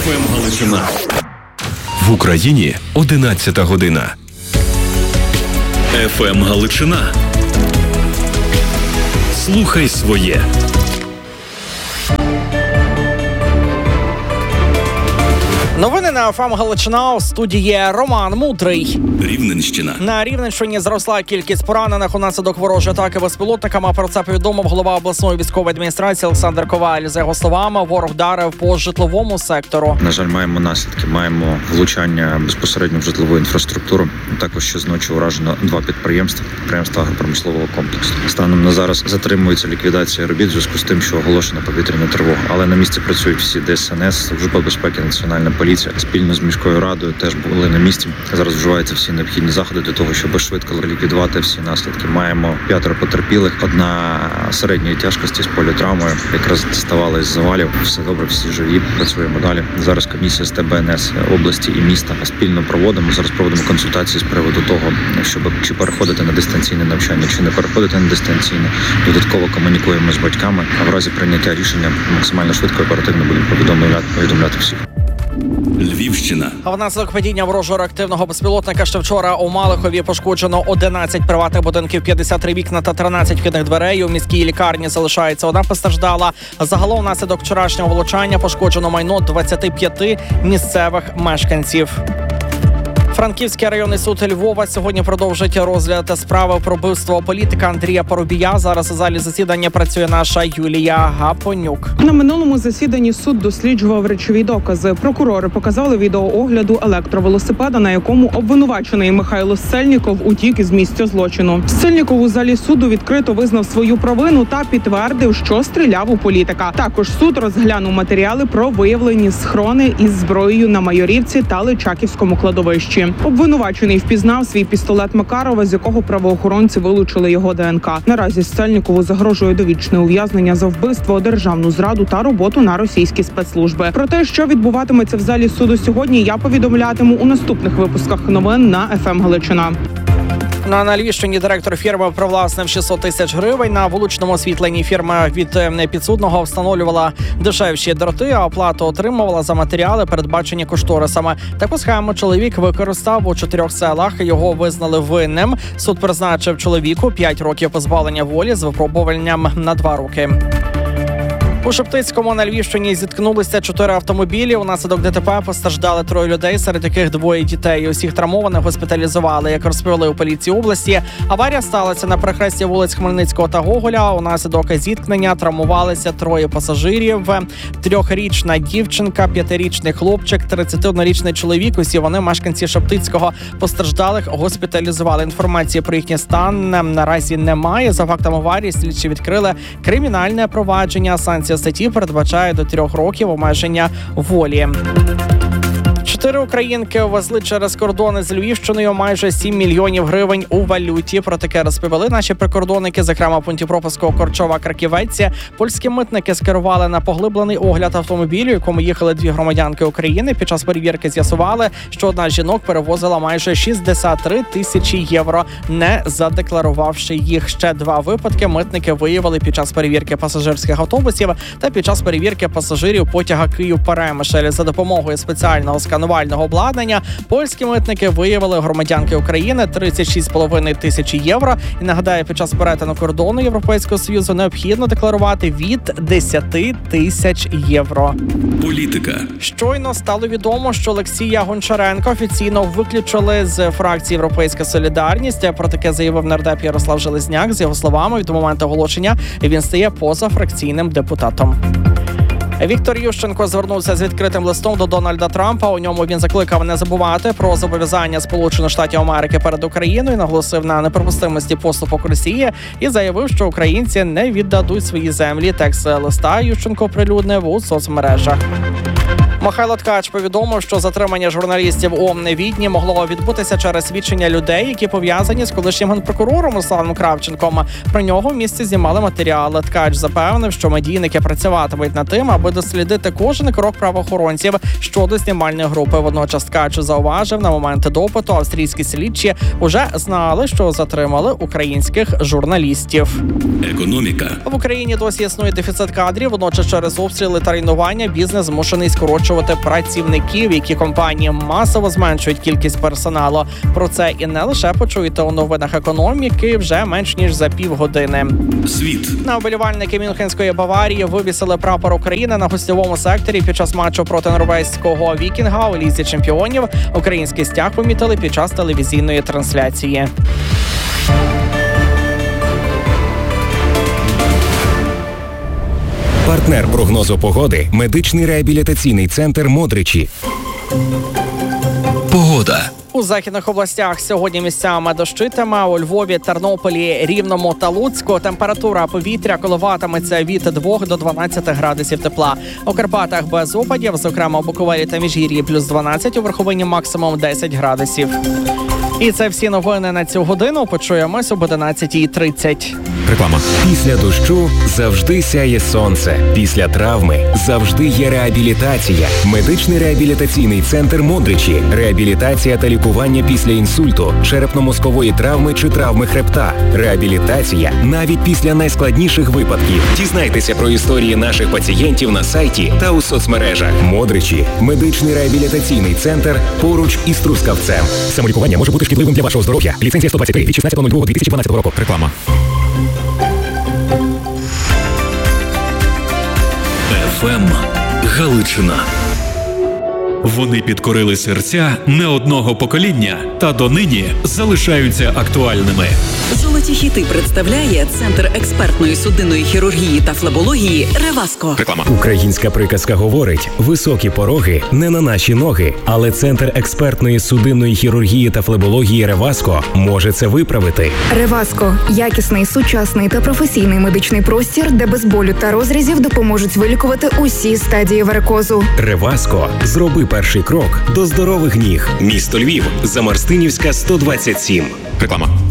ФМ Галичина. В Україні 11 година. ФМ Галичина. Слухай своє. Новини на ФМ Галичина. У студії Роман Мудрий. Рівненщина. На Рівненщині зросла кількість поранених унаслідок ворожої атаки безпілотниками. Про це повідомив голова обласної військової адміністрації Олександр Коваль. За його словами, ворог вдарив по житловому сектору. На жаль, маємо наслідки. Маємо влучання безпосередньо в житлову інфраструктуру. Також щоночі уражено 2 підприємства агропромислового комплексу. Станом на зараз затримується ліквідація робіт в зв'язку з тим, що оголошена повітряна тривога. Але на місці працюють всі ДСНС, Служба безпеки, Національна поліція. Спільно з міською радою теж були на місці. Зараз вживаються всі необхідні заходи для того, щоб швидко ліквідувати всі наслідки. Маємо 5 потерпілих, 1 середньої тяжкості з політравмою, якраз діставали із завалів. Все добре, всі живі, працюємо далі. Зараз комісія з ТБНС області і міста спільно проводимо. Зараз проводимо консультації з приводу того, щоб чи переходити на дистанційне навчання, чи не переходити на дистанційне. Додатково комунікуємо з батьками, а в разі прийняття рішення максимально швидко і оперативно будемо повідомляти всіх. Львівщина. А внаслідок падіння ворожого реактивного безпілотника ще вчора у Малихові пошкоджено 11 приватних будинків, 53 вікна та 13 вхідних дверей. У міській лікарні залишається 1 постраждала. Загалом внаслідок вчорашнього влучання пошкоджено майно 25 місцевих мешканців. Франківський районний суд Львова сьогодні продовжить розгляд справи про вбивство політика Андрія Парубія. Зараз у залі засідання працює наша Юлія Гапонюк. На минулому засіданні суд досліджував речові докази. Прокурори показали відеоогляду електровелосипеда, на якому обвинувачений Михайло Сцельніков утік із місця злочину. Сцельніков у залі суду відкрито визнав свою провину та підтвердив, що стріляв у політика. Також суд розглянув матеріали про виявлені схрони із зброєю на Майорівці та Личаківському кладовищі. Обвинувачений впізнав свій пістолет Макарова, з якого правоохоронці вилучили його ДНК. Наразі Сцельнікову загрожує довічне ув'язнення за вбивство, державну зраду та роботу на російські спецслужби. Про те, що відбуватиметься в залі суду сьогодні, я повідомлятиму у наступних випусках новин на ФМ Галичина. На Львівщині директор фірми привласнив 600 тисяч гривень. На вуличному освітленні фірма від підсудного встановлювала дешевші дроти, а оплату отримувала за матеріали, передбачені кошторисами. Таку схему чоловік використав у 4 селах. Його визнали винним. Суд призначив чоловіку 5 років позбавлення волі з випробуванням на 2 роки. У Шептицькому на Львівщині зіткнулися 4 автомобілі. Унаслідок ДТП постраждали 3 людей, серед яких 2 дітей. Усіх травмованих госпіталізували. Як розповіли у поліції області, аварія сталася на перехресті вулиць Хмельницького та Гоголя. Унаслідок зіткнення травмувалися 3 пасажирів. 3-річна дівчинка, 5-річний хлопчик, 31-річний чоловік. Усі вони мешканці Шептицького. Постраждалих госпіталізували. Інформації про їхній стан наразі немає. За фактом аварії слідчі відкрили кримінальне провадження. Санкція статті передбачає до 3 років обмеження волі. 4 українки ввезли через кордони з Львівщиною майже 7 мільйонів гривень у валюті. Про таке розповіли наші прикордонники, зокрема в пункті пропуску Корчова-Краківець. Польські митники скерували на поглиблений огляд автомобілю, у якому їхали 2 громадянки України. Під час перевірки з'ясували, що одна з жінок перевозила майже 63 тисячі євро, не задекларувавши їх. Ще 2 випадки митники виявили під час перевірки пасажирських автобусів та під час перевірки пасажирів потяга Київ-Перемишль. За допомогою спеціального сканувального обладнання польські митники виявили громадянки України 36,5 тисячі євро. І нагадаю, під час перетину кордону Європейського Союзу необхідно декларувати від 10 тисяч євро. Політика. Щойно стало відомо, що Олексія Гончаренка офіційно виключили з фракції «Європейська солідарність». Про таке заявив нардеп Ярослав Железняк. З його словами, від моменту оголошення він стає позафракційним депутатом. Віктор Ющенко звернувся з відкритим листом до Дональда Трампа. У ньому він закликав не забувати про зобов'язання Сполучених Штатів Америки перед Україною, наголосив на неприпустимості поступок Росії і заявив, що українці не віддадуть свої землі. Текст листа Ющенко оприлюднив у соцмережах. Михайло Ткач повідомив, що затримання журналістів у Відні могло відбутися через свідчення людей, які пов'язані з колишнім генпрокурором Русланом Кравченком. Про нього в місті знімали матеріали. Ткач запевнив, що медійники працюватимуть над тим, аби дослідити кожен крок правоохоронців щодо знімальної групи. Водночас Ткач зауважив, на момент допиту австрійські слідчі уже знали, що затримали українських журналістів. Економіка. В Україні досі існує дефіцит кадрів. Водночас через обстріли та руйнування бізнес змушений скорочувати скорочувати працівників, які компанії масово зменшують кількість персоналу. Про це і не лише почуєте у новинах економіки вже менш ніж за півгодини. Світ. На вболівальники Мюнхенської Баварії вивісили прапор України на гостьовому секторі під час матчу проти норвезького Вікінга у Лізі чемпіонів. Український стяг помітили під час телевізійної трансляції. Партнер прогнозу погоди – медичний реабілітаційний центр «Модричі». Погода. У західних областях сьогодні місцями дощитиме. У Львові, Тернополі, Рівному та Луцьку температура повітря коливатиметься від 2 до 12 градусів тепла. У Карпатах без опадів, зокрема у Буковелі та Міжгір'ї плюс 12, у Верховині максимум 10 градусів. І це всі новини на цю годину. Почуємось об 11:30. Реклама. Після дощу завжди сяє сонце. Після травми завжди є реабілітація. Медичний реабілітаційний центр «Модричі». Реабілітація та лікування після інсульту, черепно-мозкової травми чи травми хребта. Реабілітація навіть після найскладніших випадків. Дізнайтеся про історії наших пацієнтів на сайті та у соцмережах. «Модричі» – медичний реабілітаційний центр поруч із Трускавцем. Самолікування може бути шкідливим для вашого здоров'я. Ліцензія 123 від 16.02.2012 року. Реклама. ФМ Галичина. Вони підкорили серця не одного покоління та донині залишаються актуальними. Золоті хіти представляє Центр експертної судинної хірургії та флебології «Реваско». Реклама. Українська приказка говорить: високі пороги не на наші ноги. Але Центр експертної судинної хірургії та флебології «Реваско» може це виправити. Реваско – якісний, сучасний та професійний медичний простір, де без болю та розрізів допоможуть вилікувати усі стадії варикозу. «Реваско» – зроби перший крок до здорових ніг. Місто Львів, Замарстинівська, 127. Реклама.